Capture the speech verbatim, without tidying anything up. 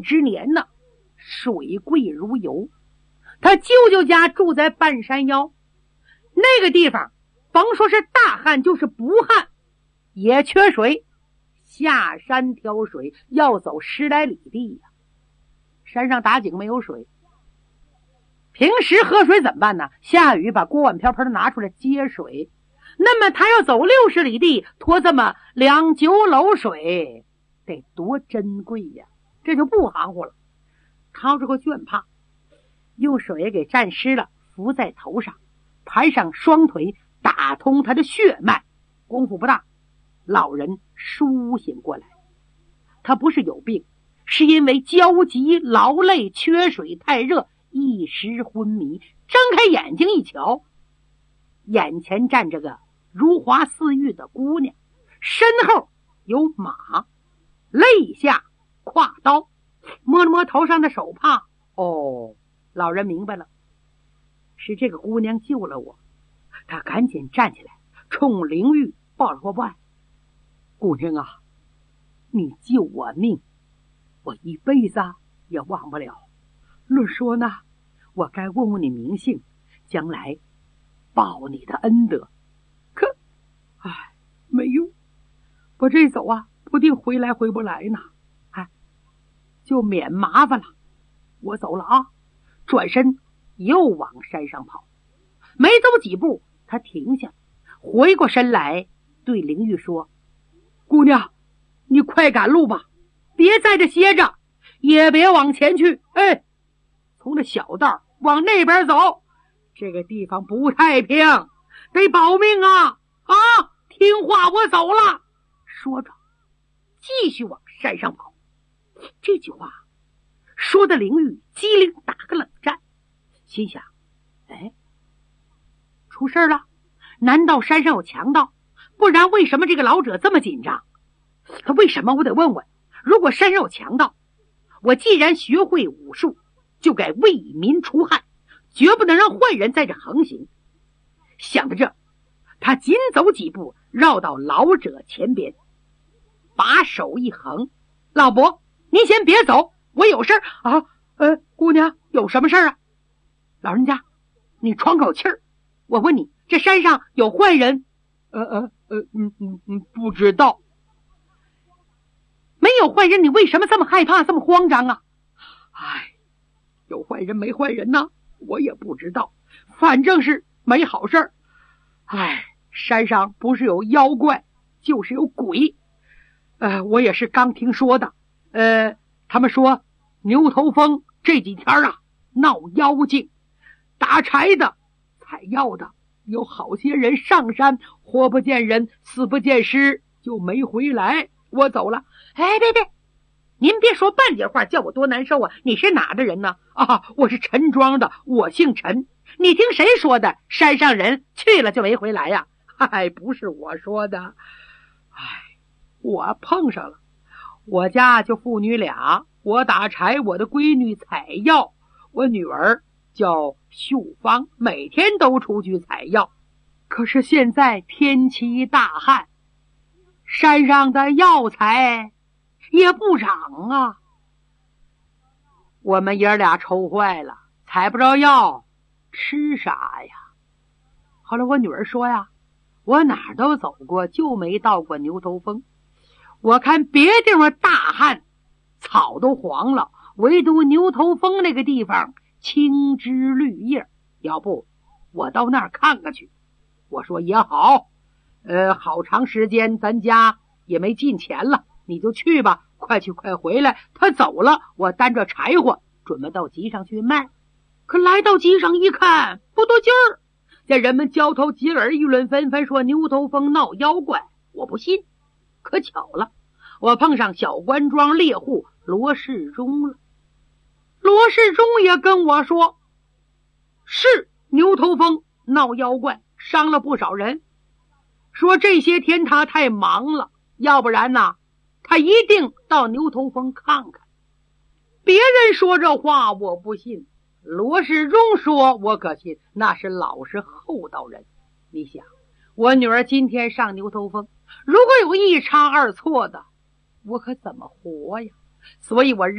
万之年呢，水贵如油。他舅舅家住在半山腰，那个地方甭说是大旱就是不旱也缺水，下山挑水要走十来里地呀、啊。山上打井没有水，平时喝水怎么办呢？下雨把锅碗瓢盆拿出来接水，那么他要走六十里地拖这么两九篓水，得多珍贵呀！这就不含糊了，掏出个绢帕，用水给沾湿了，敷在头上，盘上双腿，打通他的血脉。功夫不大，老人苏醒过来。他不是有病，是因为焦急劳累，缺水太热，一时昏迷。睁开眼睛一瞧，眼前站着个如花似玉的姑娘，身后有马，肋下挎刀，摸了摸头上的手帕。哦，老人明白了，是这个姑娘救了我。他赶紧站起来，冲灵玉报了个拜。姑娘啊，你救我命，我一辈子也忘不了。论说呢，我该问问你名姓，将来报你的恩德。可唉，没用，我这走啊，不定回来回不来呢。哎，就免麻烦了，我走了啊。转身又往山上跑，没走几步，他停下，回过身来对灵玉说：姑娘，你快赶路吧，别在这歇着，也别往前去。哎，从这小道往那边走，这个地方不太平，得保命啊！啊，听话，我走了。说着继续往山上跑。这句话说的灵玉机灵打个冷战，心想：哎，出事了？难道山上有强盗？不然为什么这个老者这么紧张？他为什么？我得问问。如果山上有强盗，我既然学会武术，就该为民除害，绝不能让坏人在这横行。想到这，他紧走几步，绕到老者前边，把手一横：老伯，您先别走，我有事啊。呃，姑娘，有什么事啊？老人家，你喘口气儿。我问你，这山上有坏人？呃呃呃，嗯嗯嗯，不知道。没有坏人，你为什么这么害怕，这么慌张啊？唉，有坏人没坏人呢，我也不知道，反正是没好事儿。唉，山上不是有妖怪，就是有鬼。呃，我也是刚听说的。呃，他们说牛头峰这几天啊闹妖精，打柴的、采药的，有好些人上山，活不见人，死不见尸，就没回来。我走了。哎，别别，您别说半截话，叫我多难受啊！你是哪的人呢？啊，我是陈庄的，我姓陈。你听谁说的？山上人去了就没回来呀？嗨，不是我说的。唉，我碰上了。我家就父女俩，我打柴，我的闺女采药。我女儿叫秀芳，每天都出去采药。可是现在天气大旱，山上的药材也不长啊。我们爷俩愁坏了，采不着药，吃啥呀？后来我女儿说呀，我哪儿都走过，就没到过牛头峰。我看别地方大旱，草都黄了，唯独牛头峰那个地方青枝绿叶，要不我到那儿看看去。我说也好，呃，好长时间咱家也没进钱了，你就去吧，快去快回来。他走了，我担着柴火准备到集上去卖。可来到集上一看，不对劲儿，见人们交头接耳，议论纷纷，说牛头峰闹妖怪。我不信，可巧了，我碰上小关庄猎户罗世忠了。罗世忠也跟我说，是牛头峰闹妖怪，伤了不少人，说这些天他太忙了，要不然呢他一定到牛头峰看看。别人说这话我不信，罗世忠说我可信，那是老实厚道人。你想，我女儿今天上牛头峰，如果有一差二错的，我可怎么活呀？所以我